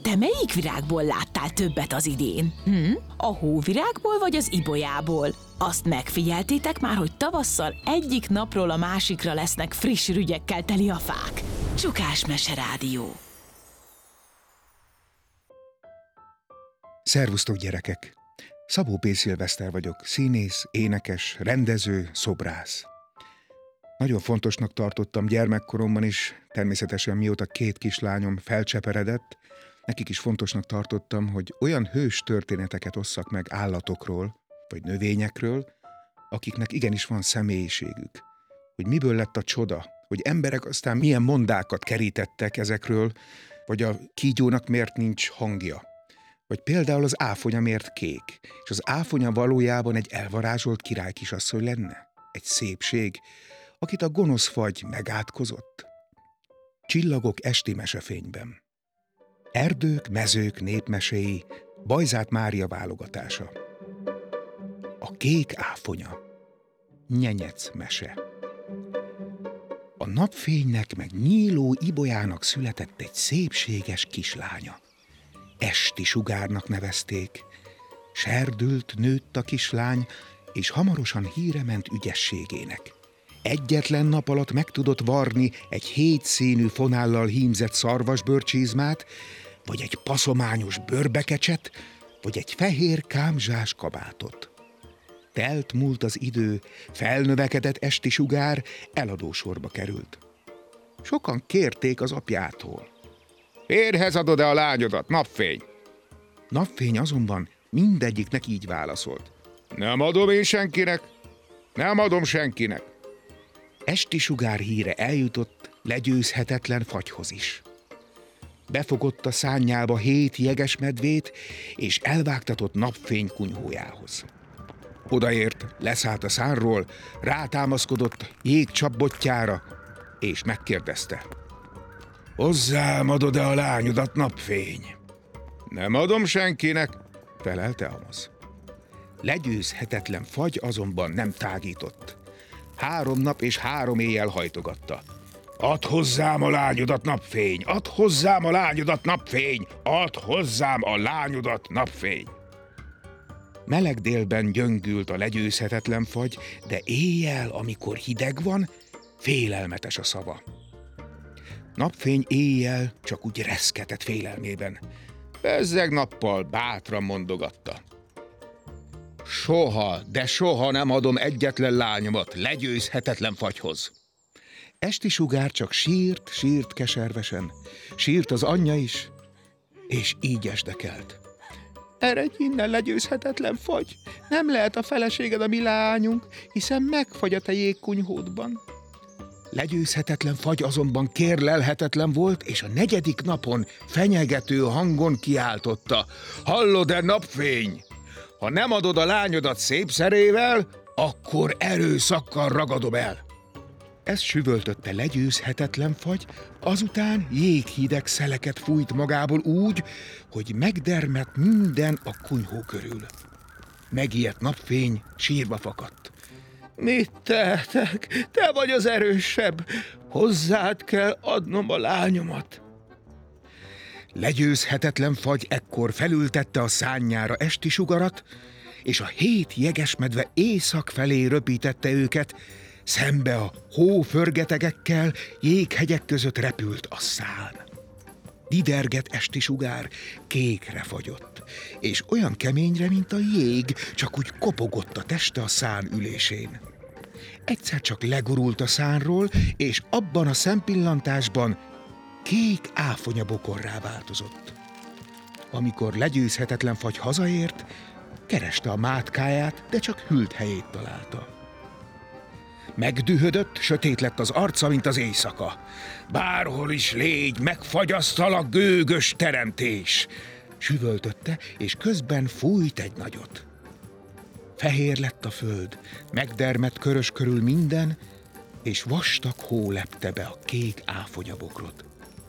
Te melyik virágból láttál többet az idén? A hóvirágból vagy az ibolyából? Azt megfigyeltétek már, hogy tavasszal egyik napról a másikra lesznek friss rügyekkel teli a fák? Csukás Meserádió. Szervusztok, gyerekek! Szabó P. Szilveszter vagyok, színész, énekes, rendező, szobrász. Nagyon fontosnak tartottam gyermekkoromban is, természetesen mióta 2 kislányom felcseperedett, nekik is fontosnak tartottam, hogy olyan hős történeteket osszak meg állatokról, vagy növényekről, akiknek igenis van személyiségük. Hogy miből lett a csoda, hogy emberek aztán milyen mondákat kerítettek ezekről, vagy a kígyónak miért nincs hangja. Vagy például az áfonya miért kék, és az áfonya valójában egy elvarázsolt királykisasszony lenne? Egy szépség, akit a gonosz fagy megátkozott? Csillagok esti mesefényben. Erdők, mezők népmeséi, Bajzát Mária válogatása. A kék áfonya. Nyenyec mese. A napfénynek meg nyíló ibolyának született egy szépséges kislánya. Esti sugárnak nevezték. Serdült, nőtt a kislány, és hamarosan híre ment ügyességének. Egyetlen nap alatt meg tudott varni egy 7 színű fonállal hímzett szarvasbőrcsizmát, vagy egy paszományos bőrbekecset, vagy egy fehér kámzsás kabátot. Telt múlt az idő, felnövekedett esti sugár, eladósorba került. Sokan kérték az apjától. Férjhez adod-e a lányodat, Napfény? Napfény azonban mindegyiknek így válaszolt. Nem adom én senkinek, nem adom senkinek. Esti sugár híre eljutott legyőzhetetlen fagyhoz is. Befogott a szánnyába 7 jeges medvét, és elvágtatott Napfény kunyhójához. Odaért, leszállt a szánról, rátámaszkodott jégcsapbottyára, és megkérdezte. Hozzám adod-e a lányodat, Napfény? Nem adom senkinek, felelte Amos. Legyőzhetetlen fagy azonban nem tágított. 3 nap és 3 éjjel hajtogatta. Add hozzám a lányodat, Napfény! Add hozzám a lányodat, Napfény! Add hozzám a lányodat, Napfény! Meleg délben gyöngült a legyőzhetetlen fagy, de éjjel, amikor hideg van, félelmetes a szava. Napfény éjjel csak úgy reszketett félelmében. Bezzeg nappal bátran mondogatta. Soha, de soha nem adom egyetlen lányomat legyőzhetetlen fagyhoz. Esti sugár csak sírt keservesen. Sírt az anyja is, és így esdekelt. Eredj innen, legyőzhetetlen fagy! Nem lehet a feleséged a mi lányunk, hiszen megfagy a te jégkunyhódban. Legyőzhetetlen fagy azonban kérlelhetetlen volt, és a 4. napon fenyegető hangon kiáltotta. Hallod-e, Napfény? Ha nem adod a lányodat szép szerével, akkor erőszakkal ragadom el. Ezt süvöltötte legyőzhetetlen fagy, azután jéghideg szeleket fújt magából úgy, hogy megdermedt minden a kunyhó körül. Megijedt Napfény sírva fakadt. Mit tehetek? Te vagy az erősebb. Hozzád kell adnom a lányomat. Legyőzhetetlen fagy ekkor felültette a szánnyára esti sugarat, és a 7 jegesmedve észak felé röpítette őket, szembe a hóförgetegekkel, jéghegyek között repült a szán. Diderget esti sugár kékre fagyott, és olyan keményre, mint a jég, csak úgy kopogott a teste a szán ülésén. Egyszer csak legurult a szánról, és abban a szempillantásban kék áfonyabokorrá változott. Amikor legyőzhetetlen fagy hazaért, kereste a mátkáját, de csak hűlt helyét találta. Megdühödött, sötét lett az arca, mint az éjszaka. Bárhol is légy, megfagyasztalak, gőgös teremtés! Süvöltötte, és közben fújt egy nagyot. Fehér lett a föld, megdermedt körös körül minden, és vastag hó lepte be a kék áfonyabokrot.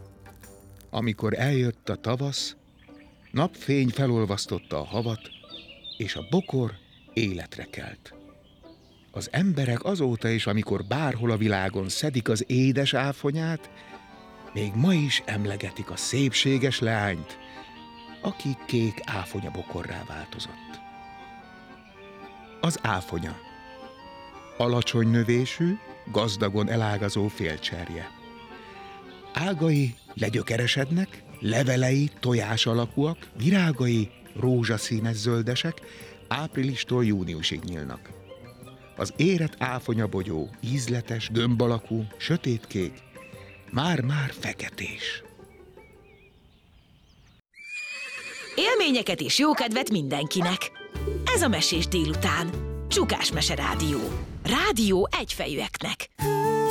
Amikor eljött a tavasz, Napfény felolvasztotta a havat, és a bokor életre kelt. Az emberek azóta is, amikor bárhol a világon szedik az édes áfonyát, még ma is emlegetik a szépséges leányt, aki kék áfonyabokorrá változott. Az áfonya. Alacsony növésű, gazdagon elágazó félcserje. Ágai legyökeresednek, levelei tojás alakúak, virágai rózsaszínes zöldesek, áprilistól júniusig nyílnak. Az érett áfonyabogyó ízletes, gömb alakú, sötétkék, már-már feketés. Élményeket és jókedvet mindenkinek! Ez a Mesés délután. Csukás Mese Rádió. Rádió egyfejűeknek.